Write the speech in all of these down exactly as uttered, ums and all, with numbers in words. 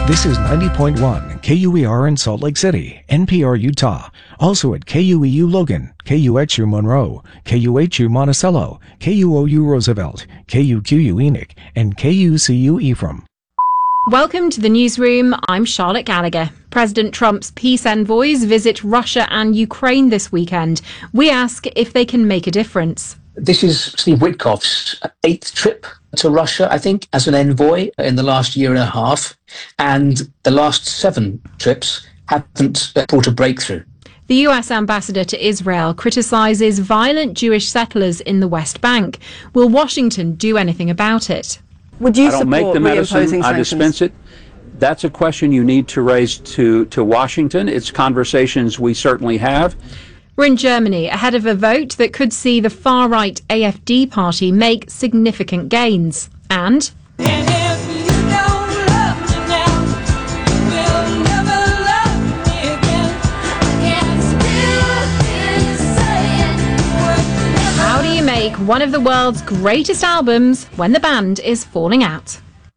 This is ninety point one K U E R in Salt Lake City, N P R Utah. Also at K U E U Logan, K U H U Monroe, K U H U Monticello, K U O U Roosevelt, K U Q U Enoch, and K U C U Ephraim. Welcome to the newsroom. I'm Charlotte Gallagher. President Trump's peace envoys visit Russia and Ukraine this weekend. We ask if they can make a difference. This is Steve Witkoff's eighth trip to Russia, I think, as an envoy in the last year and a half. And the last seven trips haven't brought a breakthrough. The U S ambassador to Israel criticises violent Jewish settlers in the West Bank. Will Washington do anything about it? Would you I don't make the medicine, I dispense it. That's a question you need to raise to, to Washington. It's conversations we certainly have. We're in Germany ahead of a vote that could see the far-right A F D party make significant gains. And... how do you make one of the world's greatest albums when the band is falling out?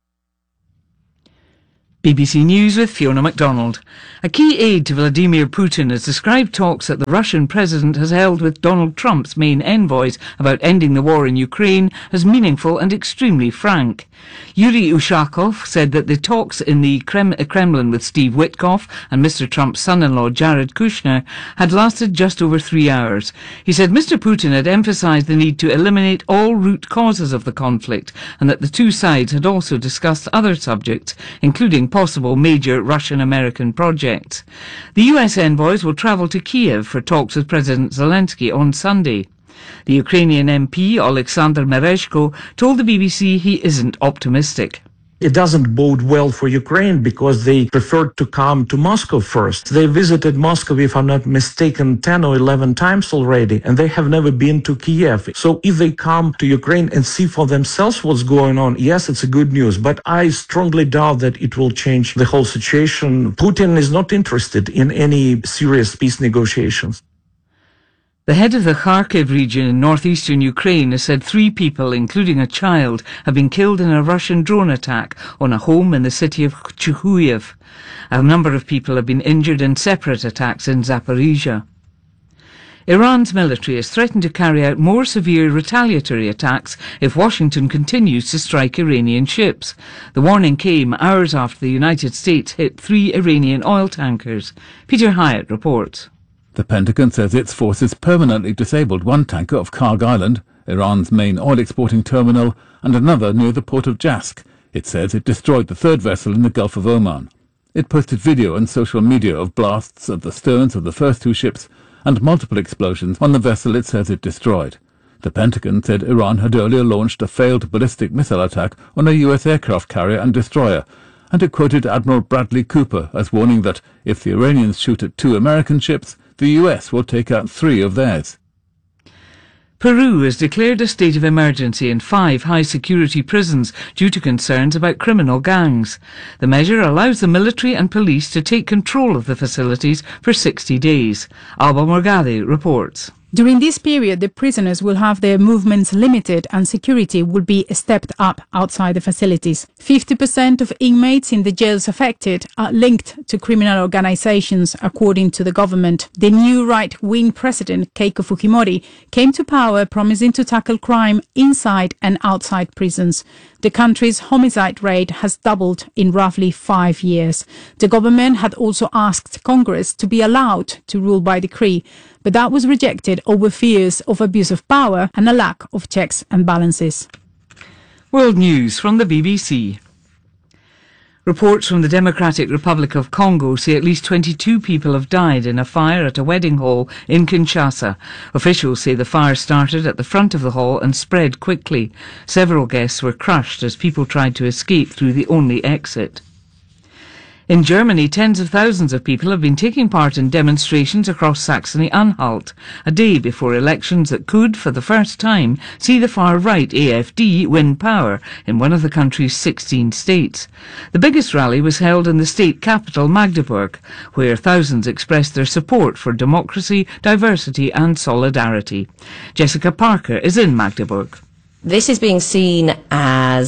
B B C News with Fiona MacDonald. A key aide to Vladimir Putin has described talks that the Russian president has held with Donald Trump's main envoys about ending the war in Ukraine as meaningful and extremely frank. Yuri Ushakov said that the talks in the Krem- Kremlin with Steve Witkoff and Mister Trump's son-in-law Jared Kushner had lasted just over three hours. He said Mister Putin had emphasised the need to eliminate all root causes of the conflict and that the two sides had also discussed other subjects, including possible major Russian-American projects. The U S envoys will travel to Kiev for talks with President Zelensky on Sunday. The Ukrainian M P, Oleksandr Merezhko, told the B B C he isn't optimistic. It doesn't bode well for Ukraine because they preferred to come to Moscow first. They visited Moscow, if I'm not mistaken, ten or eleven times already, and they have never been to Kiev. So if they come to Ukraine and see for themselves what's going on, yes, it's a good news, but I strongly doubt that it will change the whole situation. Putin is not interested in any serious peace negotiations. The head of the Kharkiv region in northeastern Ukraine has said three people, including a child, have been killed in a Russian drone attack on a home in the city of Chuhuyev. A number of people have been injured in separate attacks in Zaporizhia. Iran's military has threatened to carry out more severe retaliatory attacks if Washington continues to strike Iranian ships. The warning came hours after the United States hit three Iranian oil tankers. Peter Hyatt reports. The Pentagon says its forces permanently disabled one tanker off Karg Island, Iran's main oil-exporting terminal, and another near the port of Jask. It says it destroyed the third vessel in the Gulf of Oman. It posted video on social media of blasts at the sterns of the first two ships and multiple explosions on the vessel it says it destroyed. The Pentagon said Iran had earlier launched a failed ballistic missile attack on a U S aircraft carrier and destroyer, and it quoted Admiral Bradley Cooper as warning that if the Iranians shoot at two American ships, the U S will take out three of theirs. Peru has declared a state of emergency in five high-security prisons due to concerns about criminal gangs. The measure allows the military and police to take control of the facilities for sixty days. Alba Morgade reports. During this period, the prisoners will have their movements limited and security will be stepped up outside the facilities. fifty percent of inmates in the jails affected are linked to criminal organizations, according to the government. The new right-wing president, Keiko Fujimori, came to power promising to tackle crime inside and outside prisons. The country's homicide rate has doubled in roughly five years. The government had also asked Congress to be allowed to rule by decree, but that was rejected over fears of abuse of power and a lack of checks and balances. World News from the B B C. Reports from the Democratic Republic of Congo say at least twenty-two people have died in a fire at a wedding hall in Kinshasa. Officials say the fire started at the front of the hall and spread quickly. Several guests were crushed as people tried to escape through the only exit. In Germany, tens of thousands of people have been taking part in demonstrations across Saxony-Anhalt, a day before elections that could, for the first time, see the far-right A F D win power in one of the country's sixteen states. The biggest rally was held in the state capital, Magdeburg, where thousands expressed their support for democracy, diversity and solidarity. Jessica Parker is in Magdeburg. This is being seen as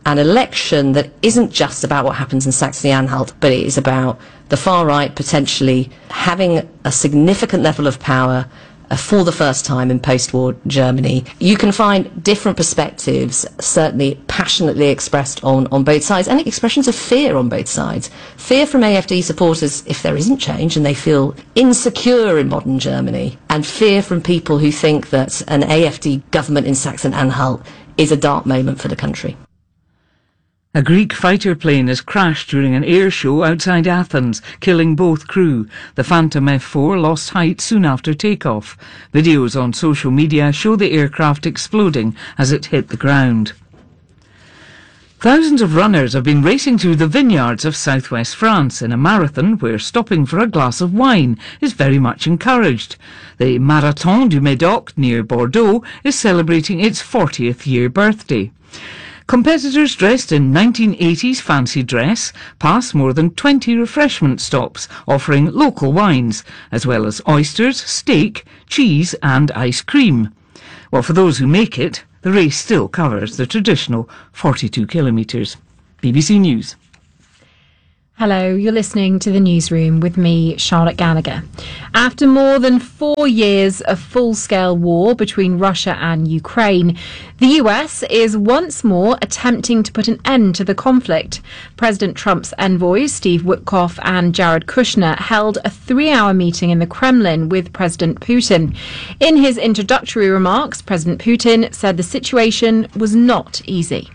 an election that isn't just about what happens in Saxony-Anhalt, but it is about the far right potentially having a significant level of power uh, for the first time in post-war Germany. You can find different perspectives, certainly passionately expressed on, on both sides, and expressions of fear on both sides. Fear from A F D supporters if there isn't change and they feel insecure in modern Germany, and fear from people who think that an A F D government in Saxony-Anhalt is a dark moment for the country. A Greek fighter plane has crashed during an air show outside Athens, killing both crew. The Phantom F four lost height soon after takeoff. Videos on social media show the aircraft exploding as it hit the ground. Thousands of runners have been racing through the vineyards of southwest France in a marathon where stopping for a glass of wine is very much encouraged. The Marathon du Médoc near Bordeaux is celebrating its fortieth year birthday. Competitors dressed in nineteen eighties fancy dress pass more than twenty refreshment stops offering local wines, as well as oysters, steak, cheese and ice cream. Well, for those who make it, the race still covers the traditional forty-two kilometres. B B C News. Hello, you're listening to the Newsroom with me, Charlotte Gallagher. After more than four years of full-scale war between Russia and Ukraine, the U S is once more attempting to put an end to the conflict. President Trump's envoys, Steve Witkoff and Jared Kushner, held a three-hour meeting in the Kremlin with President Putin. In his introductory remarks, President Putin said the situation was not easy.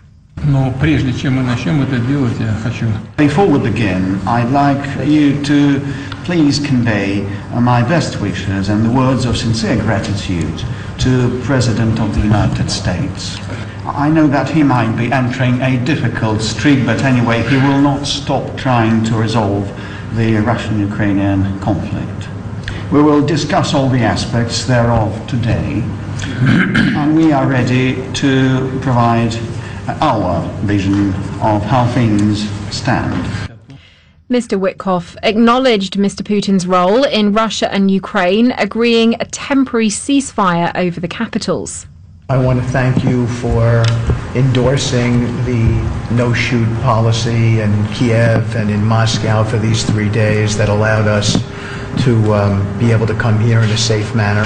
Before we begin, I'd like you to please convey my best wishes and the words of sincere gratitude to the President of the United States. I know that he might be entering a difficult streak, but anyway, he will not stop trying to resolve the Russian-Ukrainian conflict. We will discuss all the aspects thereof today, and we are ready to provide our vision of how things stand. Mister Witkoff acknowledged Mister Putin's role in Russia and Ukraine, agreeing a temporary ceasefire over the capitals. I want to thank you for endorsing the no-shoot policy in Kiev and in Moscow for these three days that allowed us to um, be able to come here in a safe manner.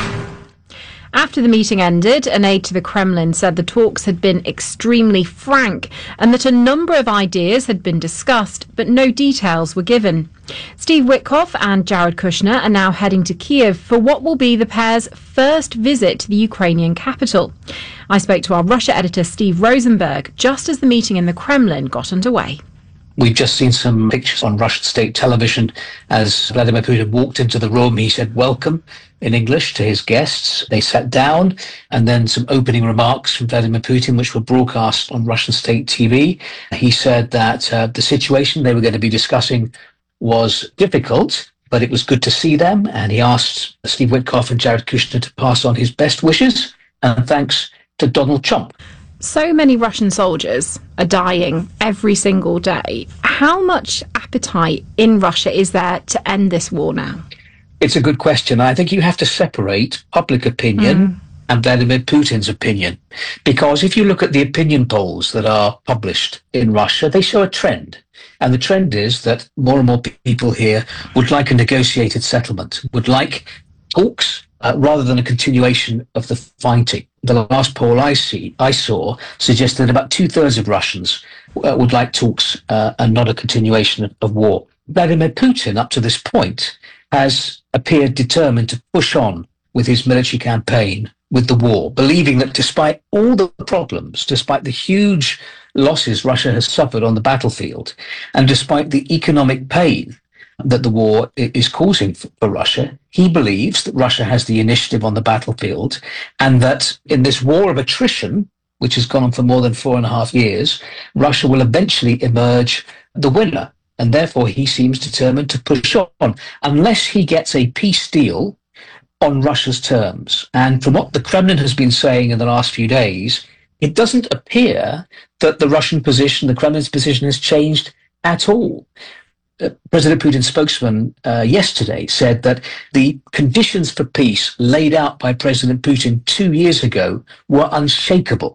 After the meeting ended, an aide to the Kremlin said the talks had been extremely frank and that a number of ideas had been discussed, but no details were given. Steve Witkoff and Jared Kushner are now heading to Kiev for what will be the pair's first visit to the Ukrainian capital. I spoke to our Russia editor Steve Rosenberg just as the meeting in the Kremlin got underway. We've just seen some pictures on Russian state television as Vladimir Putin walked into the room. He said welcome in English to his guests. They sat down, and then some opening remarks from Vladimir Putin, which were broadcast on Russian state T V. He said that uh, the situation they were going to be discussing was difficult, but it was good to see them. And he asked Steve Witkoff and Jared Kushner to pass on his best wishes and thanks to Donald Trump. So many Russian soldiers are dying every single day. How much appetite in Russia is there to end this war now? It's a good question. I think you have to separate public opinion mm. and Vladimir Putin's opinion. Because if you look at the opinion polls that are published in Russia, they show a trend. And the trend is that more and more people here would like a negotiated settlement, would like talks uh, rather than a continuation of the fighting. The last poll I see, I saw suggested that about two-thirds of Russians uh, would like talks uh, and not a continuation of, of war. Vladimir Putin, up to this point, has appeared determined to push on with his military campaign, with the war, believing that despite all the problems, despite the huge losses Russia has suffered on the battlefield, and despite the economic pain that the war is causing for Russia, he believes that Russia has the initiative on the battlefield, and that in this war of attrition, which has gone on for more than four and a half years, Russia will eventually emerge the winner. And therefore he seems determined to push on, unless he gets a peace deal on Russia's terms. And from what the Kremlin has been saying in the last few days, it doesn't appear that the Russian position, the Kremlin's position, has changed at all. Uh, President Putin's spokesman uh, yesterday said that the conditions for peace laid out by President Putin two years ago were unshakable.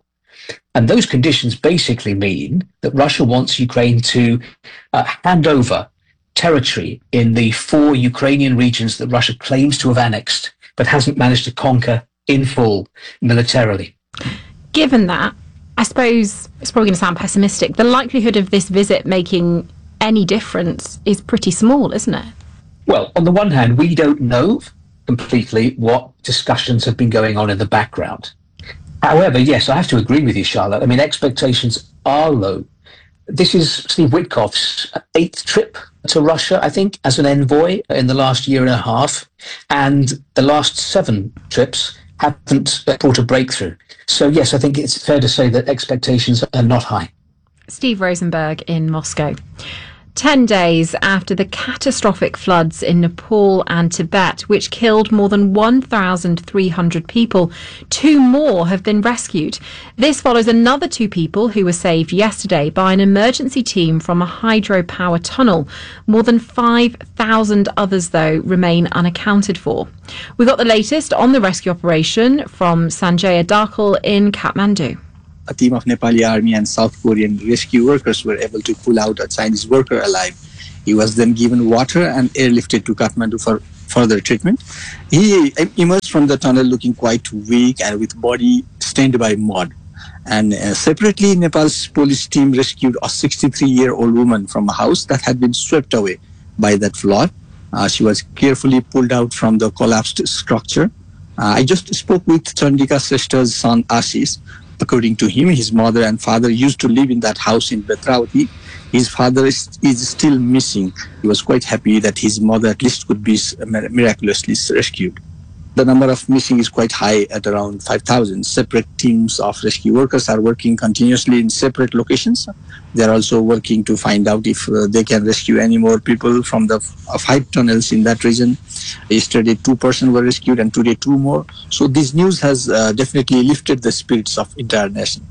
And those conditions basically mean that Russia wants Ukraine to uh, hand over territory in the four Ukrainian regions that Russia claims to have annexed, but hasn't managed to conquer in full militarily. Given that, I suppose it's probably going to sound pessimistic, the likelihood of this visit making any difference is pretty small, isn't it? Well, on the one hand, we don't know completely what discussions have been going on in the background. However, yes, I have to agree with you, Charlotte. I mean, expectations are low. This is Steve Witkoff's eighth trip to Russia, I think, as an envoy in the last year and a half. And the last seven trips haven't brought a breakthrough. So, yes, I think it's fair to say that expectations are not high. Steve Rosenberg in Moscow. Ten days after the catastrophic floods in Nepal and Tibet, which killed more than one thousand three hundred people, two more have been rescued. This follows another two people who were saved yesterday by an emergency team from a hydropower tunnel. More than five thousand others, though, remain unaccounted for. We got the latest on the rescue operation from Sanjaya Dakal in Kathmandu. A team of Nepali army and South Korean rescue workers were able to pull out a Chinese worker alive. He was then given water and airlifted to Kathmandu for further treatment. He emerged from the tunnel looking quite weak and with body stained by mud. And uh, separately, Nepal's police team rescued a sixty-three-year-old woman from a house that had been swept away by that flood. Uh, she was carefully pulled out from the collapsed structure. Uh, I just spoke with Chandika Sreshta's son Ashish. According to him, his mother and father used to live in that house in Betravati. His father is, is still missing. He was quite happy that his mother at least could be miraculously rescued. The number of missing is quite high at around five thousand. Separate teams of rescue workers are working continuously in separate locations. They are also working to find out if uh, they can rescue any more people from the uh, five tunnels in that region. Yesterday, two persons were rescued and today two more. So this news has uh, definitely lifted the spirits of entire nation.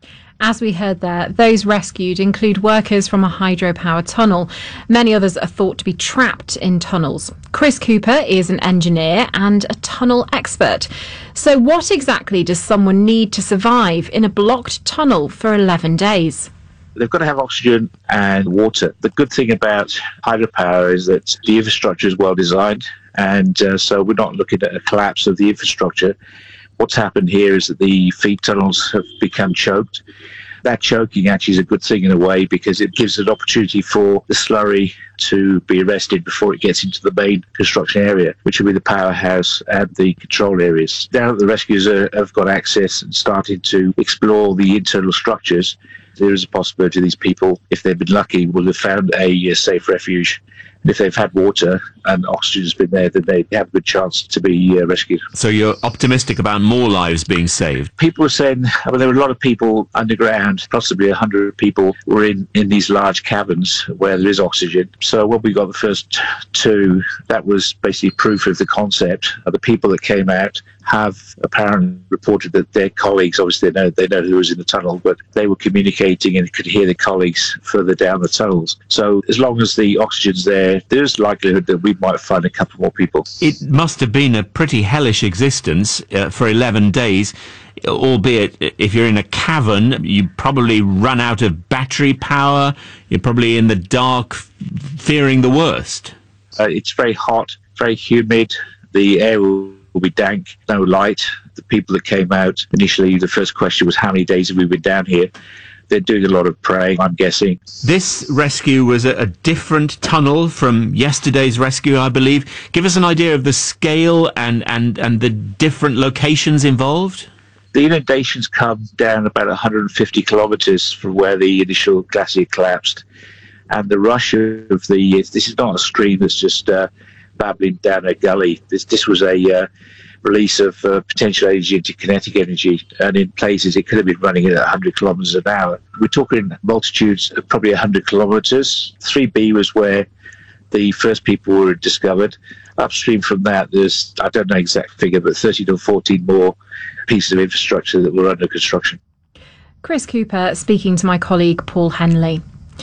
As we heard there, those rescued include workers from a hydropower tunnel. Many others are thought to be trapped in tunnels. Chris Cooper is an engineer and a tunnel expert. So what exactly does someone need to survive in a blocked tunnel for eleven days? They've got to have oxygen and water. The good thing about hydropower is that the infrastructure is well designed, and uh, so we're not looking at a collapse of the infrastructure. What's happened here is that the feed tunnels have become choked. That choking actually is a good thing in a way because it gives an opportunity for the slurry to be arrested before it gets into the main construction area, which will be the powerhouse and the control areas. Now that the rescuers are, have got access and started to explore the internal structures, there is a possibility these people, if they've been lucky, will have found a, a safe refuge. And if they've had water and oxygen has been there, then they have a good chance to be uh, rescued. So you're optimistic about more lives being saved? People are saying, I mean, there were a lot of people underground, possibly one hundred people were in, in these large caverns where there is oxygen. So when we got the first two, that was basically proof of the concept. The people that came out have apparently reported that their colleagues, obviously they know, they know who was in the tunnel, but they were communicating and could hear their colleagues further down the tunnels. So as long as the oxygen's there, there's likelihood that we might find a couple more people. It must have been a pretty hellish existence uh, for eleven days, albeit if you're in a cavern, you probably run out of battery power, you're probably in the dark, fearing the worst. Uh, it's very hot, very humid, the air will will be dank, no light. The people that came out initially, the first question was how many days have we been down here? They're doing a lot of praying, I'm guessing. This rescue was a, a different tunnel from yesterday's rescue, I believe. Give us an idea of the scale and, and, and the different locations involved. The inundations come down about one hundred fifty kilometres from where the initial glacier collapsed. And the rush of the, this is not a stream that's just uh, babbling down a gully. This this was a uh, release of uh, potential energy into kinetic energy, and in places it could have been running at one hundred kilometres an hour. We're talking multitudes of probably one hundred kilometres. three B was where the first people were discovered. Upstream from that, there's, I don't know exact figure, but thirteen or fourteen more pieces of infrastructure that were under construction. Chris Cooper speaking to my colleague Paul Henley.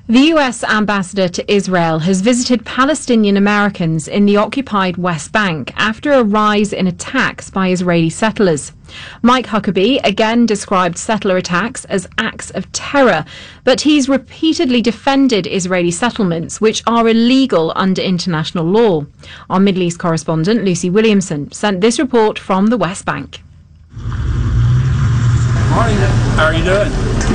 The U S ambassador to Israel has visited Palestinian Americans in the occupied West Bank after a rise in attacks by Israeli settlers. Mike Huckabee again described settler attacks as acts of terror, but he's repeatedly defended Israeli settlements, which are illegal under international law. Our Middle East correspondent, Lucy Williamson, sent this report from the West Bank. Morning. How are you doing?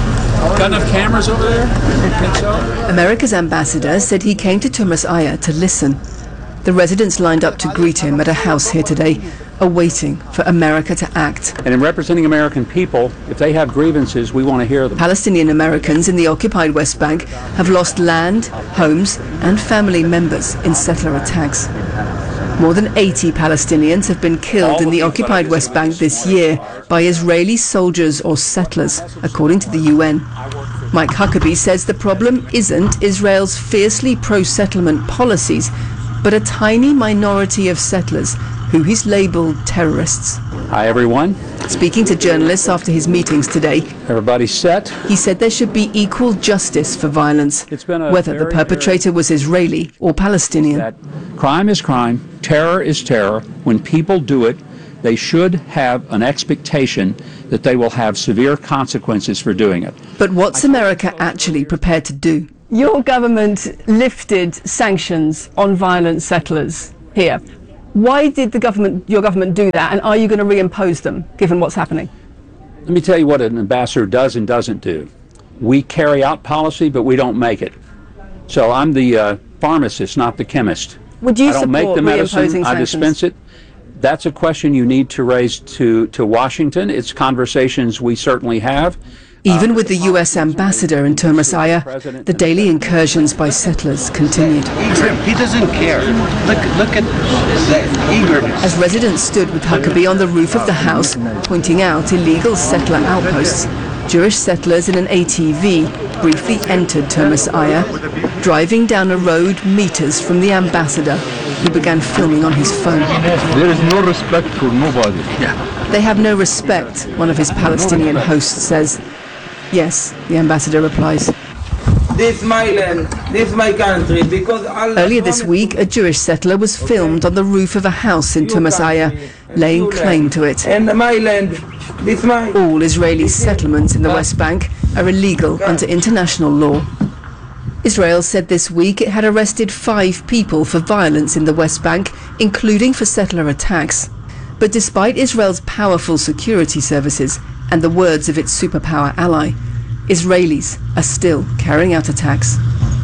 Got enough cameras over there? Think so? America's ambassador said he came to Tumas Aya to listen. The residents lined up to greet him at a house here today, awaiting for America to act. And in representing American people, if they have grievances, we want to hear them. Palestinian Americans in the occupied West Bank have lost land, homes, and family members in settler attacks. More than eighty Palestinians have been killed in the occupied West Bank this year by Israeli soldiers or settlers, according to the U N. Mike Huckabee says the problem isn't Israel's fiercely pro-settlement policies, but a tiny minority of settlers who he's labelled terrorists. Hi, everyone. Speaking to journalists after his meetings today, everybody's set. He said there should be equal justice for violence, whether the perpetrator was Israeli or Palestinian. That crime is crime, terror is terror. When people do it, they should have an expectation that they will have severe consequences for doing it. But what's America actually prepared to do? Your government lifted sanctions on violent settlers here. Why did the government, your government do that, and are you going to reimpose them, given what's happening? Let me tell you what an ambassador does and doesn't do. We carry out policy, but we don't make it. So I'm the uh, pharmacist, not the chemist. Would you I don't make the medicine, I sanctions? dispense it. That's a question you need to raise to, to Washington. It's conversations we certainly have. Even with the U S ambassador in Tumas Aya, the daily incursions by settlers continued. He doesn't care. Look, look at the eagerness. As residents stood with Huckabee on the roof of the house, pointing out illegal settler outposts, Jewish settlers in an A T V briefly entered Tumas Aya, driving down a road meters from the ambassador, who began filming on his phone. There is no respect for nobody. Yeah. They have no respect, one of his Palestinian hosts says. Yes, the ambassador replies. This is my land, this is my country, because Allah. Earlier this week, a Jewish settler was filmed on the roof of a house in Tumas Aya, laying claim to it. And my land, this my. All Israeli settlements in the West Bank are illegal under international law. Israel said this week it had arrested five people for violence in the West Bank, including for settler attacks. But despite Israel's powerful security services and the words of its superpower ally, Israelis are still carrying out attacks.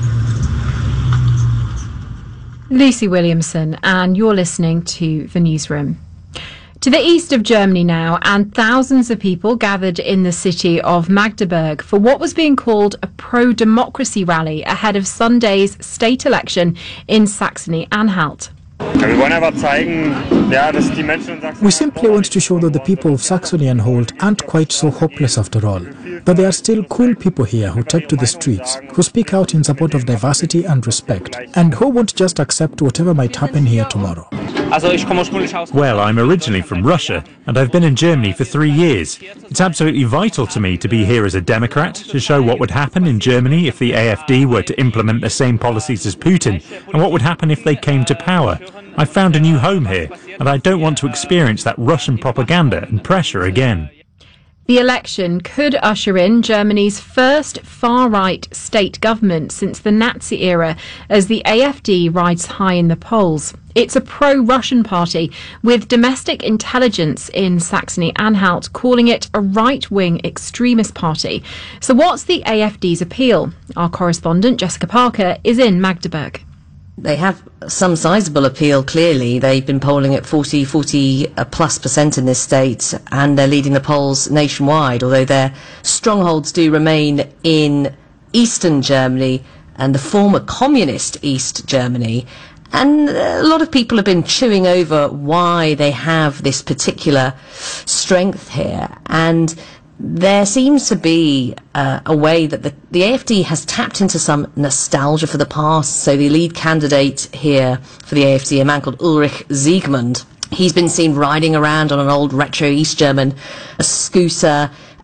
Lucy Williamson, and you're listening to The Newsroom. To the east of Germany now, and thousands of people gathered in the city of Magdeburg for what was being called a pro-democracy rally ahead of Sunday's state election in Saxony-Anhalt. We simply want to show that the people of Saxony-Anhalt aren't quite so hopeless after all, that there are still cool people here who take to the streets, who speak out in support of diversity and respect, and who won't just accept whatever might happen here tomorrow. Well, I'm originally from Russia, and I've been in Germany for three years. It's absolutely vital to me to be here as a Democrat, to show what would happen in Germany if the A F D were to implement the same policies as Putin, and what would happen if they came to power. I've found a new home here, and I don't want to experience that Russian propaganda and pressure again. The election could usher in Germany's first far-right state government since the Nazi era, as the A F D rides high in the polls. It's a pro-Russian party, with domestic intelligence in Saxony-Anhalt calling it a right-wing extremist party. So what's the A F D's appeal? Our correspondent, Jessica Parker, is in Magdeburg. They have some sizable appeal, clearly. They've been polling at forty, forty plus percent in this state, and they're leading the polls nationwide, although their strongholds do remain in eastern Germany and the former communist East Germany. And a lot of people have been chewing over why they have this particular strength here. And there seems to be uh, a way that the, the A F D has tapped into some nostalgia for the past. So the lead candidate here for the A F D, a man called Ulrich Siegmund, he's been seen riding around on an old retro East German scooter,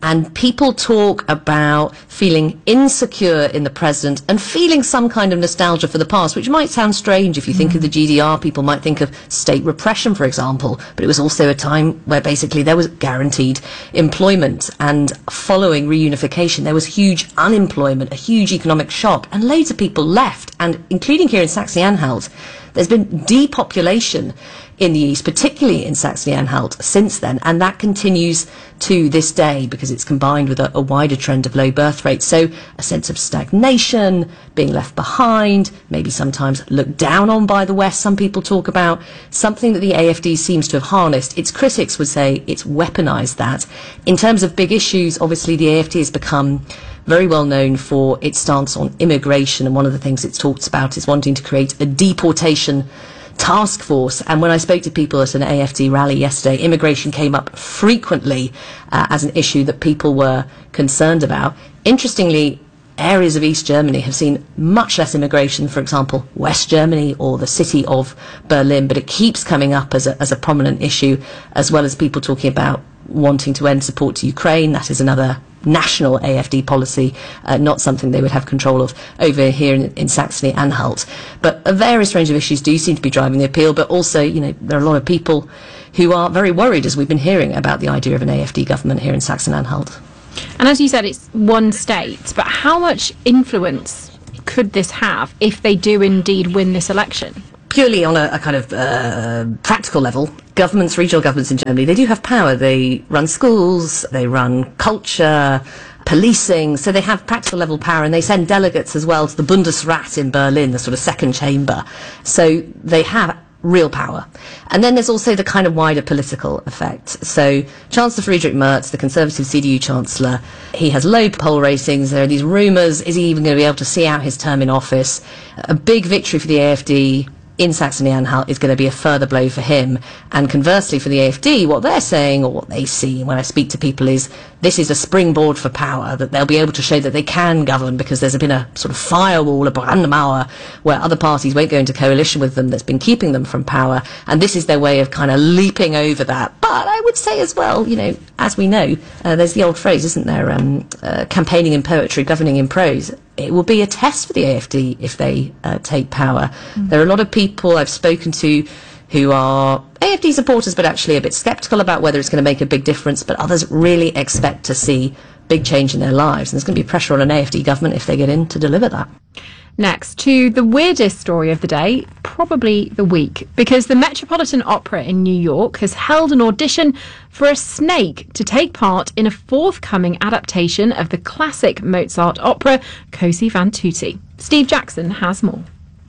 And people talk about feeling insecure in the present and feeling some kind of nostalgia for the past, which might sound strange if you think mm. of the G D R. People might think of state repression, for example, but it was also a time where basically there was guaranteed employment, and following reunification there was huge unemployment, a huge economic shock, and loads of people left, and including here in Saxony-Anhalt, there's been depopulation in the east, particularly in Saxony-Anhalt, since then, and that continues to this day because it's combined with a, a wider trend of low birth rates. So a sense of stagnation, being left behind, maybe sometimes looked down on by the West, some people talk about, something that the A F D seems to have harnessed. Its critics would say it's weaponized that. In terms of big issues, obviously the A F D has become very well known for its stance on immigration, and one of the things it's talked about is wanting to create a deportation task force. And when I spoke to people at an A F D rally yesterday, immigration came up frequently uh, as an issue that people were concerned about. Interestingly, areas of East Germany have seen much less immigration, for example, West Germany or the city of Berlin, but it keeps coming up as a, as a prominent issue, as well as people talking about wanting to end support to Ukraine. That is another national A F D policy, uh, not something they would have control of over here in, in Saxony-Anhalt. But a various range of issues do seem to be driving the appeal, but also, you know, there are a lot of people who are very worried, as we've been hearing, about the idea of an A F D government here in Saxony-Anhalt. And as you said, it's one state, but how much influence could this have if they do indeed win this election? Purely on a, a kind of uh, practical level, governments, regional governments in Germany, they do have power. They run schools, they run culture, policing, so they have practical level power, and they send delegates as well to the Bundesrat in Berlin, the sort of second chamber. So they have real power. And then there's also the kind of wider political effect. So Chancellor Friedrich Merz, the Conservative C D U Chancellor, he has low poll ratings. There are these rumours, is he even going to be able to see out his term in office? A big victory for the A F D in Saxony-Anhalt is going to be a further blow for him. And conversely for the A F D, what they're saying, or what they see when I speak to people, is this is a springboard for power, that they'll be able to show that they can govern because there's been a sort of firewall, a Brandmauer, where other parties won't go into coalition with them, that's been keeping them from power. And this is their way of kind of leaping over that. But I would say as well, you know, as we know, uh, there's the old phrase, isn't there, um, uh, campaigning in poetry, governing in prose. It will be a test for the A F D if they uh, take power. Mm. There are a lot of people I've spoken to who are A F D supporters but actually a bit sceptical about whether it's going to make a big difference, but others really expect to see big change in their lives, and there's going to be pressure on an A F D government if they get in to deliver that. Next, to the weirdest story of the day, probably the week, because the Metropolitan Opera in New York has held an audition for a snake to take part in a forthcoming adaptation of the classic Mozart opera, Così fan tutte. Steve Jackson has more.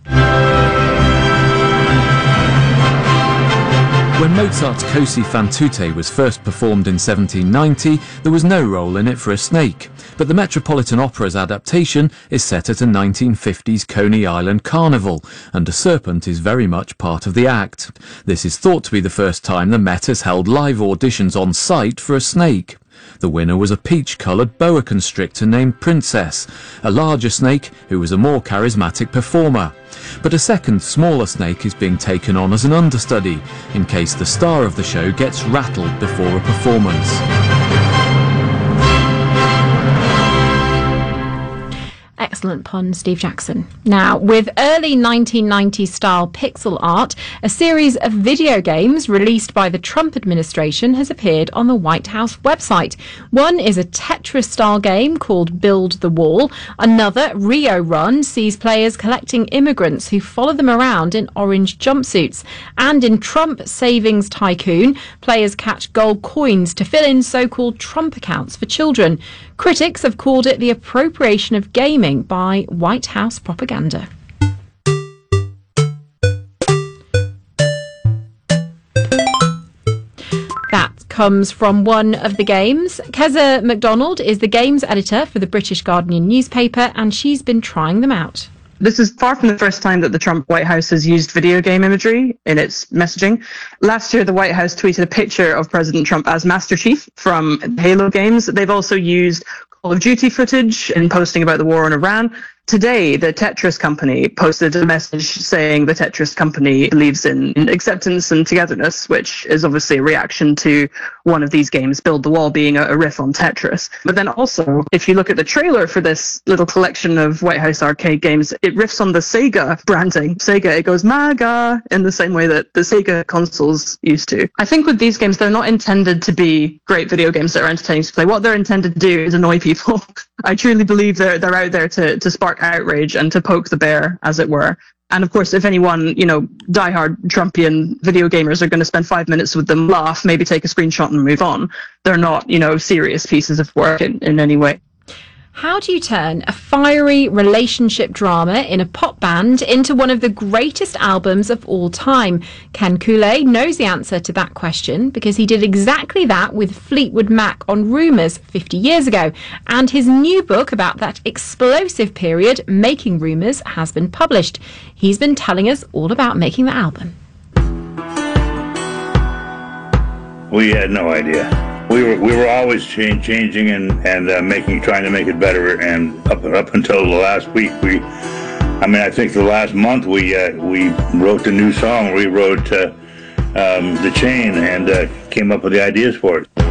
When Mozart's Così fan tutte was first performed in seventeen ninety, there was no role in it for a snake. But the Metropolitan Opera's adaptation is set at a nineteen fifties Coney Island carnival, and a serpent is very much part of the act. This is thought to be the first time the Met has held live auditions on site for a snake. The winner was a peach-coloured boa constrictor named Princess, a larger snake who was a more charismatic performer. But a second, smaller snake is being taken on as an understudy, in case the star of the show gets rattled before a performance. Excellent pun, Steve Jackson. Now, with early nineteen nineties style pixel art, a series of video games released by the Trump administration has appeared on the White House website. One is a Tetris-style game called Build the Wall. Another, Rio Run, sees players collecting immigrants who follow them around in orange jumpsuits. And in Trump Savings Tycoon, players catch gold coins to fill in so-called Trump accounts for children. Critics have called it the appropriation of gaming by White House propaganda. That comes from one of the games. Keza MacDonald is the games editor for the British Guardian newspaper, and she's been trying them out. This is far from the first time that the Trump White House has used video game imagery in its messaging. Last year, the White House tweeted a picture of President Trump as Master Chief from Halo games. They've also used Call of Duty footage in posting about the war in Iran. Today, the Tetris company posted a message saying the Tetris company believes in acceptance and togetherness, which is obviously a reaction to one of these games, Build the Wall, being a, a riff on Tetris. But then also, if you look at the trailer for this little collection of White House arcade games, it riffs on the Sega branding. Sega, it goes MAGA in the same way that the Sega consoles used to. I think with these games, they're not intended to be great video games that are entertaining to play. What they're intended to do is annoy people. I truly believe they're, they're out there to, to spark outrage and to poke the bear, as it were. And of course, if anyone, you know, diehard Trumpian video gamers are going to spend five minutes with them, laugh, maybe take a screenshot and move on, they're not, you know, serious pieces of work in, in any way. How do you turn a fiery relationship drama in a pop band into one of the greatest albums of all time? Ken Kooley knows the answer to that question because he did exactly that with Fleetwood Mac on Rumours fifty years ago. And his new book about that explosive period, Making Rumours, has been published. He's been telling us all about making the album. We had no idea. We were we were always change, changing and and uh, making trying to make it better. And up up until the last week, we, I mean, I think the last month we uh, we wrote the new song. We wrote uh, um, The Chain and uh, came up with the ideas for it.